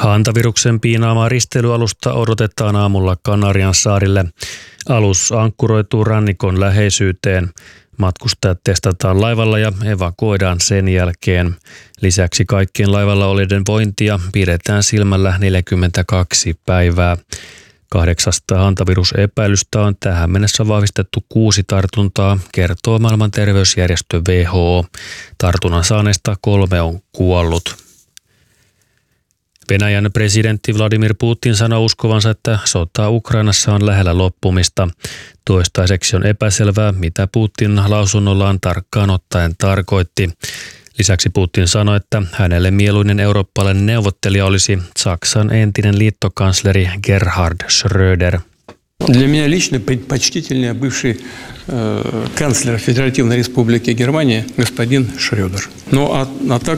Hantaviruksen piinaamaa risteilyalusta odotetaan aamulla Kanariansaarille. Alus ankkuroituu rannikon läheisyyteen. Matkustajat testataan laivalla ja evakuoidaan sen jälkeen. Lisäksi kaikkien laivalla olijoiden vointia pidetään silmällä 42 päivää. 8 hantavirusepäilystä on tähän mennessä vahvistettu 6 tartuntaa, kertoo maailman terveysjärjestö WHO. Tartunnan saaneista 3 on kuollut. Venäjän presidentti Vladimir Putin sanoi uskovansa, että sota Ukrainassa on lähellä loppumista. Toistaiseksi on epäselvää, mitä Putin lausunnollaan tarkkaan ottaen tarkoitti. Lisäksi Putin sanoi, että hänelle mieluinen eurooppalainen neuvottelija olisi Saksan entinen liittokansleri Gerhard Schröder. Для меня лично предпочтительнее бывший канцлер Федеративной Республики Германия господин Шрёдер. Ну а так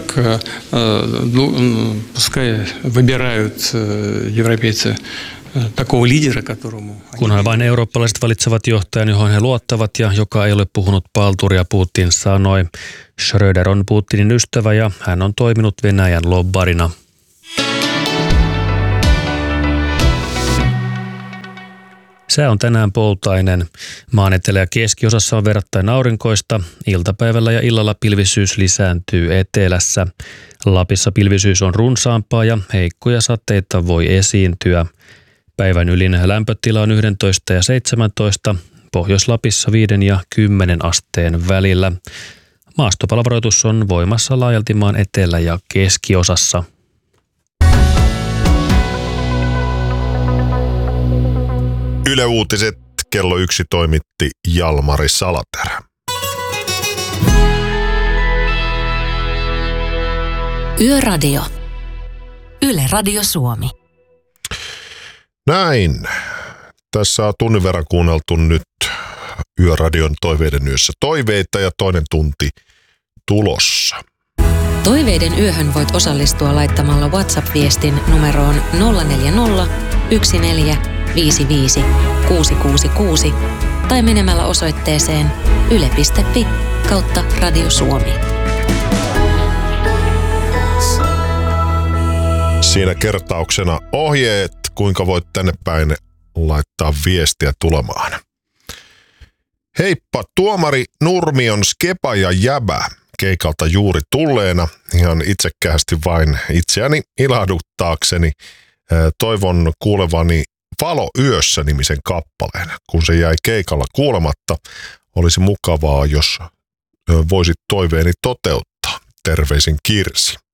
пускай выбирают европейцы такого лидера, которому... Kunhan vain eurooppalaiset valitsevat johtajan, johon he luottavat ja joka ei ole puhunut palturia, Putin sanoi. Schröder on Putinin ystävä ja hän on toiminut Venäjän lobbarina. Sää on tänään poutainen. Maan etelä- ja keskiosassa on verrattain aurinkoista. Iltapäivällä ja illalla pilvisyys lisääntyy etelässä. Lapissa pilvisyys on runsaampaa ja heikkoja sateita voi esiintyä. Päivän ylin lämpötila on 11 ja 17, Pohjois-Lapissa 5 ja 10 asteen välillä. Maastopalavaroitus on voimassa laajalti maan etelä- ja keskiosassa. Yle Uutiset kello 1 toimitti Jalmari Salaterä. Yöradio. Yle Radio Suomi. Näin. Tässä on tunnin verran kuunneltu nyt Yöradion Toiveiden yössä toiveita ja toinen tunti tulossa. Toiveiden yöhön voit osallistua laittamalla WhatsApp-viestin numeroon 040 14 55 666 tai menemällä osoitteeseen yle.fi/Radio Suomi. Siinä kertauksena ohjeet, kuinka voit tänne päin laittaa viestiä tulemaan. Heippa, tuomari Nurmion Skepa ja Jäbä keikalta juuri tulleena. Ihan itsekkäästi vain itseäni ilahduttaakseni. Toivon kuulevani Valo yössä -nimisen kappaleen. Kun se jäi keikalla kuulematta, olisi mukavaa, jos voisit toiveeni toteuttaa. Terveisin Kirsi.